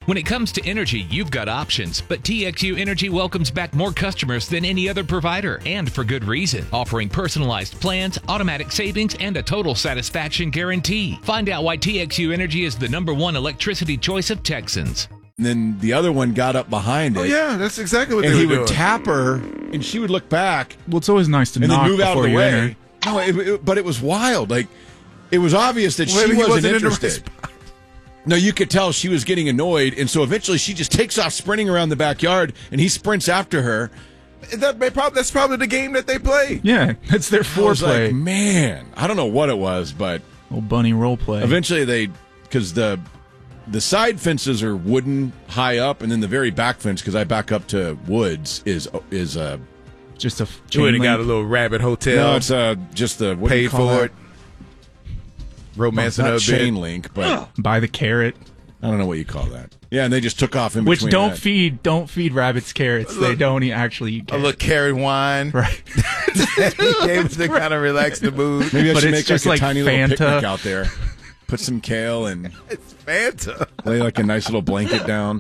When it comes to energy, you've got options, but TXU Energy welcomes back more customers than any other provider, and for good reason, offering personalized plans, automatic savings, and a total satisfaction guarantee. Find out why TXU Energy is the #1 electricity choice of Texans. And then the other one got up behind it. Oh, yeah, that's exactly what and they were he doing. would tap her, and she would look back. Well, it's always nice to and knock then move out of before the you way. enter. No, but it was wild. Like, it was obvious that Well, she he wasn't wasn't in the right interested. No, you could tell she was getting annoyed, and so eventually she just takes off sprinting around the backyard, and he sprints after her. That's probably the game that they play. Yeah, that's their I was foreplay. like, man, I don't know what it was, but Little bunny role play. eventually because the side fences are wooden high up, and then the very back fence, because I back up to woods, is just a You would chain have got a link. little rabbit hotel. no, it's just the what do you paid call for that? it. Romancing Not a chain bit. link, but By the carrot. I don't know what you call that. Yeah, and they just took off in Which between don't that. don't feed rabbits carrots. They Look, don't actually eat A carrots. little carrot wine. Right. Games to kind of relax the mood. Maybe I But should it's make just like a like tiny little Fanta. picnic out there. Put some kale and It's Fanta. lay like a nice little blanket down.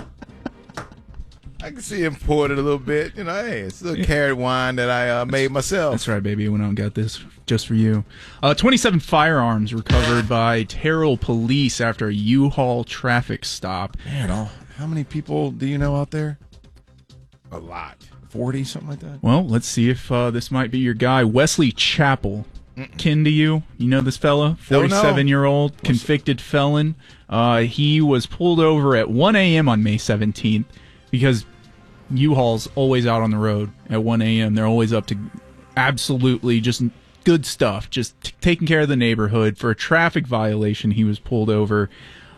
I can see him poured it a little bit. You know, hey, it's a little carrot wine that I made myself. That's right, baby. We don't got this just for you. 27 firearms recovered by Terrell police after a U-Haul traffic stop. Man, how many people do you know out there? A lot. 40, something like that? Well, let's see if this might be your guy. Wesley Chappell. Kin to you? You know this fella? Don't know. 47-year-old convicted felon. He was pulled over at 1 a.m. on May 17th because U-Haul's always out on the road at 1 a.m. They're always up to absolutely just good stuff, just taking care of the neighborhood. For a traffic violation, he was pulled over.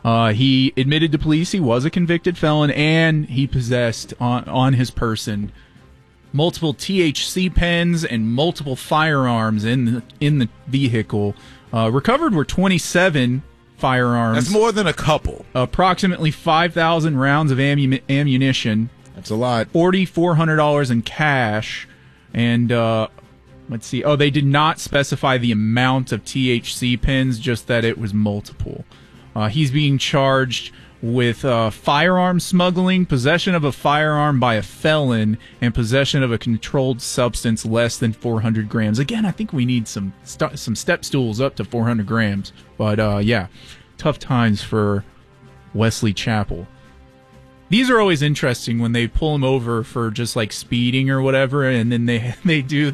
He admitted to police he was a convicted felon, and he possessed on his person multiple THC pens and multiple firearms in the vehicle. Recovered were 27 firearms. That's more than a couple. Approximately 5,000 rounds of ammunition. That's a lot. $4,400 in cash, and let's see. Oh, they did not specify the amount of THC pens, just that it was multiple. He's being charged with firearm smuggling, possession of a firearm by a felon, and possession of a controlled substance less than 400 grams. Again, I think we need some step stools up to 400 grams. But yeah, tough times for Wesley Chappell. These are always interesting when they pull him over for just like speeding or whatever, and then they do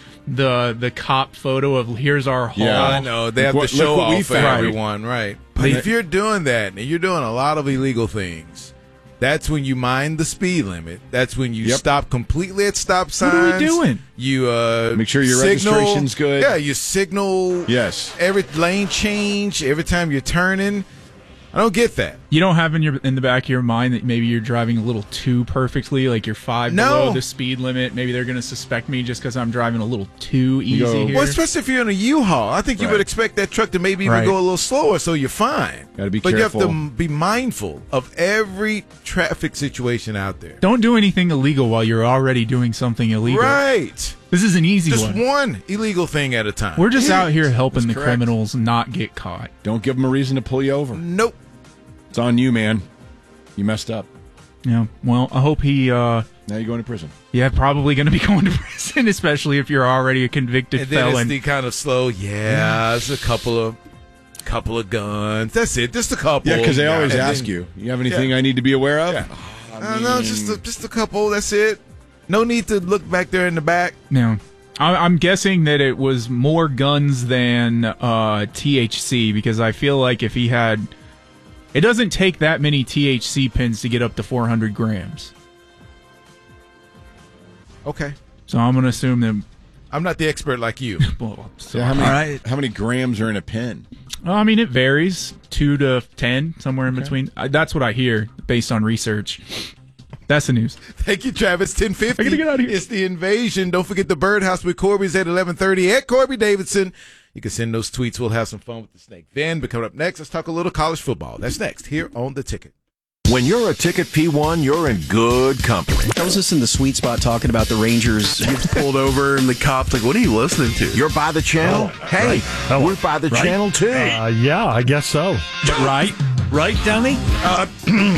the cop photo of here's our haul. Yeah. I know. They have Look to show what we off for found. everyone, right? But if you're doing that and you're doing a lot of illegal things, that's when you mind the speed limit. That's when you stop completely at stop signs. What are we doing? You Make sure your signal, registration's good. Yeah, you signal. Yes. Every lane change every time you're turning. I don't get that. You don't have in the back of your mind that maybe you're driving a little too perfectly, like you're 5 below the speed limit. Maybe they're going to suspect me just because I'm driving a little too easy here. Well, especially if you're in a U-Haul. I think you would expect that truck to maybe even go a little slower, so you're fine. Gotta be but careful. you have to be mindful of every traffic situation out there. Don't do anything illegal while you're already doing something illegal. Right. This is an easy Just one. one illegal thing at a time. We're just out here helping the correct. criminals not get caught. Don't give them a reason to pull you over. Nope. It's on you, man. You messed up. Yeah. Well, I hope he. Now you're going to prison. Yeah, probably going to be going to prison, especially if you're already a convicted And then felon. it's the kind of slow, it's a couple of guns. That's it, just a couple. Yeah, because they always And ask then- you. You have anything I need to be aware of? Yeah. No, just a couple. That's it. No need to look back there in the back. No. I'm guessing that it was more guns than THC, because I feel like if he had... It doesn't take that many THC pens to get up to 400 grams. Okay. So I'm going to assume that... I'm not the expert like you. Well, So how many grams are in a pen? I mean, it varies. 2 to 10, somewhere in between. That's what I hear based on research. That's the news. Thank you, Travis. 10:50. I gotta get out of here. It's the invasion. Don't forget the Birdhouse with Corby's at 11:30 at Corby Davidson. You can send those tweets. We'll have some fun with the snake. Then, but coming up next, let's talk a little college football. That's next here on The Ticket. When you're a Ticket P1, you're in good company. I was just in the sweet spot talking about the Rangers. Gets pulled over and the cop's like, what are you listening to? You're by the channel? Hey, we're by the channel too. Yeah, I guess so. Right, Dummy?